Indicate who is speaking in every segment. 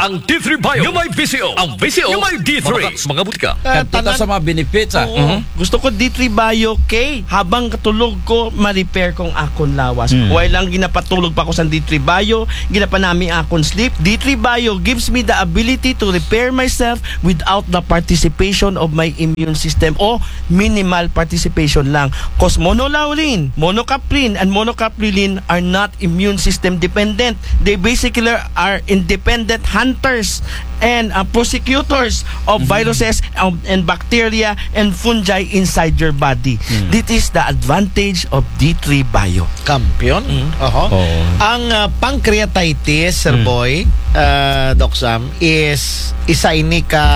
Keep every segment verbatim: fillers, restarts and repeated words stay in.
Speaker 1: ang D three Bio. Yung may visio. Ang visio. Yung may D three. Mga butika.
Speaker 2: Kanto sa mga benefits ah.
Speaker 3: Oo. Gusto ko D three Bio kay habang katulog ko ma-repair kong akon lawas.
Speaker 2: Mm.
Speaker 3: While lang ginapatulog pa ko sa D three Bio, ginapanami akon sleep. D three Bio gives me the ability to repair myself without the participation of my immune system o minimal participation lang. Cause monolaurin, monocaprin, and monocaprilin are not immune system dependent. They basically are independent hunters and uh, prosecutors of mm-hmm. viruses um, and bacteria and fungi inside your body. Mm. This is the advantage of D three Bio.
Speaker 4: Kampiyon? Mm. Oho. Oh. Ang uh, pancreatitis, Sir mm. Boy, uh, Doc Sam, is isa ini ka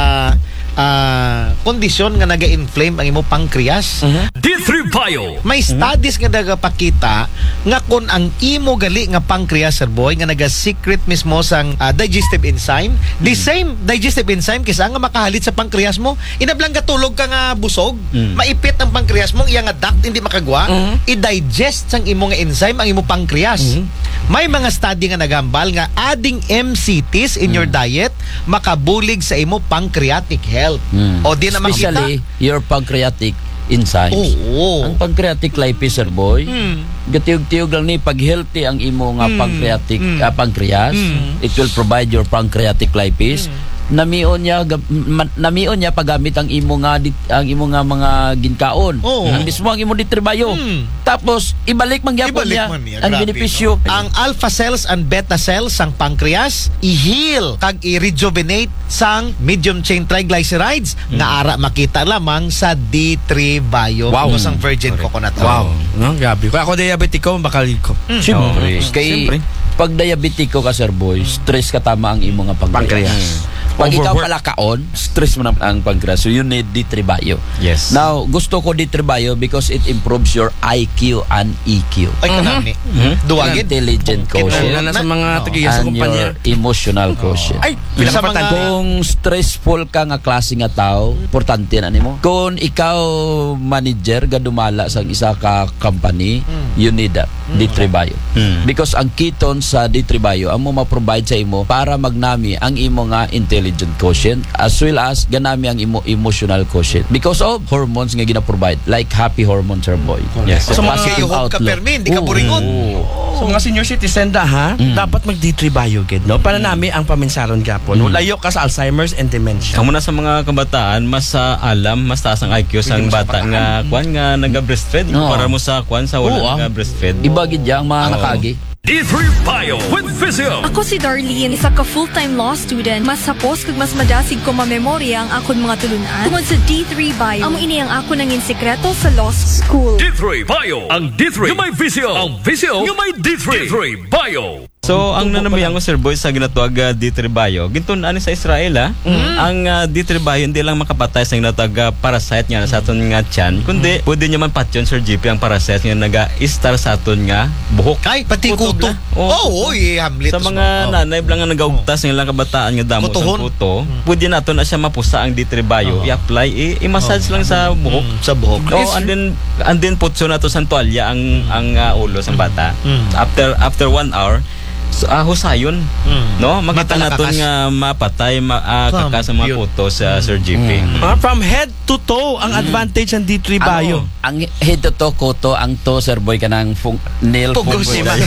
Speaker 4: uh, kondisyon nga naga-inflame ang imo pancreas.
Speaker 1: Mm-hmm. D three Bio.
Speaker 4: May studies mm-hmm. nga nagapakita nga kung ang imo gali nga pancreas, Sir Boy, nga naga-secret mismo sang uh, digestive enzyme, mm-hmm. the same digestive enzyme kisa nga makahalit sa pancreas mo, inablang katulog ka nga busog, mm-hmm. maipit ang pancreas mo, iya nga duct hindi makagwa, mm-hmm. i-digest sang imo nga enzyme ang imo pancreas. Mm-hmm. May mga study nga nagambal nga adding M C Ts in mm-hmm. your diet makabulig sa imo pancreatic health. Mm. O di na makita.
Speaker 2: Especially your pancreatic enzymes.
Speaker 4: Oh, oh.
Speaker 2: Ang pancreatic lipase, Sir Boy, mm. gatiyog-tiyog lang ni pag healthy ang imo nga mm. pancreatic mm. uh, pancreas, mm. it will provide your pancreatic lipase. Mm. Namion niya namion niya paggamit ang imo nga ang imo nga mga ginkaon. Oh. Ang mismo ang imo ditribayo. Hmm. Tapos ibalik man gyapon niya ang benepisyo.
Speaker 4: No? Ang alpha cells and beta cells sang pancreas i-heal kag i-rejuvenate sang medium chain triglycerides hmm. nga ara makita lamang sa D three Bio.
Speaker 2: Wow.
Speaker 4: Sang virgin Correct. Coconut.
Speaker 3: Wow. No, gabi ko. Ako diabetiko bakal ko.
Speaker 2: Hmm. Siyempre. Oh. Kay Siyempre. Pag diabetiko ka, Sir Boy, stress ka tama ang imo nga pancreas. pancreas. Pag ikaw palakaon, stress mo na ang pancreas. So you need D three Bio.
Speaker 4: Yes.
Speaker 2: Now, gusto ko D three Bio because it improves your I Q and E Q.
Speaker 4: Ay, kanami. Mm-hmm.
Speaker 2: Duwagin. Intelligent quotient.
Speaker 3: Lalo na sa mga tagiya sa
Speaker 2: and
Speaker 3: kumpanya.
Speaker 2: your emotional quotient.
Speaker 3: Ay,
Speaker 4: sa mga...
Speaker 2: Kung stressful ka nga klase nga tao, importante na nimo. Kung ikaw manager ga dumala sa isa ka company, mm. you need that. Mm. D three Bio. Mm. Because ang keton sa D three Bio ang mo ma-provide sa imo para magnami ang imo nga intelligent quotient as well as ganami ang imo emotional quotient because of hormones nga gina-provide like happy hormones, Sir Boy.
Speaker 4: Yes.
Speaker 2: So,
Speaker 4: so positive outlook. Ka permin, di ka buringon.
Speaker 3: Oh. So mga senior citizen da ha, mm. dapat mag D three Bio gid no para mm. nami ang paminsaron gyapon. Mm. Layo ka sa Alzheimer's and dementia.
Speaker 5: Kamo na sa mga kabataan mas uh, alam mas taas ang I Q sang bata nga kwan nga naga-breastfeed oh. para mo sa kwan sa wala oh, naga-breastfeed.
Speaker 2: Iba gid yang mga oh. nakagi.
Speaker 1: D three Bio with Visio.
Speaker 6: Ako si Darlene, isa ka full-time law student. Mas sapos kag mas madasig ko mamemorya ang akon mga tulunan. Tungod sa D three Bio, amo ini ang ako nangin sekreto sa law school.
Speaker 1: D three Bio. Ang D three yung may Visio. Ang Visio yung may D three. D three Bio.
Speaker 5: So, ang nanambayang ko, Sir Boy, sa ginatawag uh, D three Bio, ginton ani sa Israel, ha? Mm-hmm. Ang uh, D three Bio, hindi lang makapatay sa ginatawag uh, parasite nga sa aton nga tiyan, kundi mm-hmm. pwede nyo man patyon, Sir G P, ang parasite nga naga-istar sa aton nga buhok.
Speaker 4: Kay, pati kuto.
Speaker 5: Oo,
Speaker 4: oh, oh, i-hamlet.
Speaker 5: Sa mga oh. nanay, lang nga nagaugtas, oh. nga kabataan nga damo sa puto, mm-hmm. pwede nato na siya mapusa ang D three Bio, oh. i-apply, i- i-massage oh. lang sa buhok.
Speaker 4: Mm-hmm. Sa buhok.
Speaker 5: Oh, and then, and then putso na to sa tuwalya ang, mm-hmm. ang uh, ulo sa bata. Mm-hmm. After after one hour, so, uh, husayon, mm. no? Makita natin nga mapatay, ma, uh, kakas mga puto sa mm. Sir G P.
Speaker 3: Mm. Uh, from head to toe, ang mm. advantage ng D three Bio.
Speaker 2: Ang, ang head to toe, koto, ang to, Sir Boy, ka ng fung, nail fungus.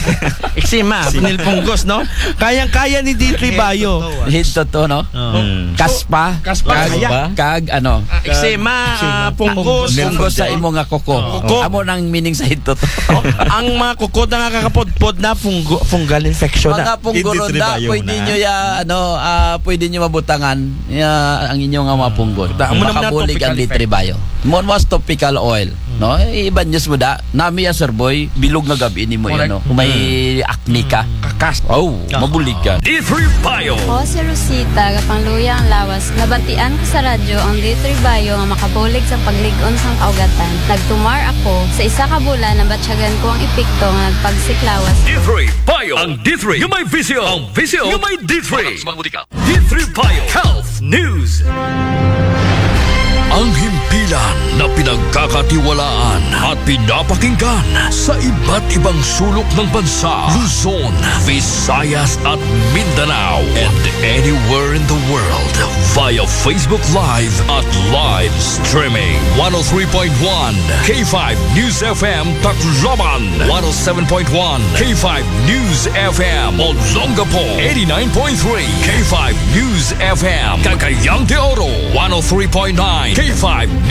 Speaker 3: Eksima, nail fungus, no? Kayang-kaya ni D three Bio.
Speaker 2: Head to toe, no?
Speaker 3: Oh.
Speaker 2: Mm. Kaspa.
Speaker 3: Kaspa.
Speaker 2: Kag, kag ano?
Speaker 3: Eksima, uh, fungus.
Speaker 2: Fungus sa imo nga koko.
Speaker 3: Oh.
Speaker 2: Amo nang meaning sa head to toe.
Speaker 3: Oh. Ang mga koko na kakapodpod na fungo, fungal infection.
Speaker 2: Mga punggoronda, pwede nyo ya, ano, uh, pwede nyo mabutangan ya, ang inyong mga mga punggol. Makabulig ang D three Bio. Mon was topical oil, no? Iban news mo da. Nami ya, Sir Boy, bilog nga gabi ni mo yan, no? Kung may acne ka. Kakas. Oh, mabulig ka.
Speaker 1: D three Bio.
Speaker 7: Ako si Rosita, kapangluya ang lawas. Nabatian ko sa radyo ang D three Bio nga makabulig sa pagligon sang kaugatan. Nagtumar ako sa isa ka bulan na batsyagan ko ang epekto nga nagpagsiklawas.
Speaker 1: D three Bio. Ang D three yung may Visio. Ang Visio yung may D three. D three Bio Health News. Ang himpilan na pinagkakatiwalaan at pinapakinggan sa iba't ibang sulok ng bansa, Luzon, Visayas at Mindanao, and anywhere anywhere in the world via Facebook Live at live streaming. one oh three point one K five News F M Tacloban, one oh seven point one K five News F M Olongapo, eighty-nine point three K five News F M Cagayan de Oro, one oh three point nine K five